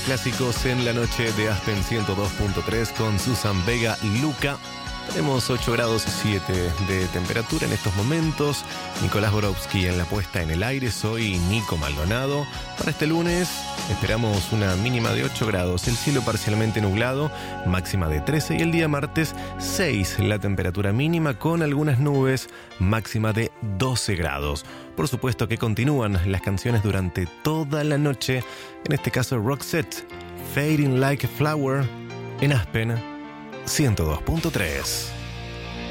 clásicos en la noche de Aspen 102.3 con Susan Vega y Luca. Tenemos 8 grados y 7 de temperatura en estos momentos. Nicolás Borowski en la puesta en el aire. Soy Nico Maldonado. Para este lunes esperamos una mínima de 8 grados, el cielo parcialmente nublado, máxima de 13, y el día martes 6 la temperatura mínima con algunas nubes, máxima de 12 grados. Por supuesto que continúan las canciones durante toda la noche, en este caso Roxette, Fading Like a Flower, en Aspen 102.3.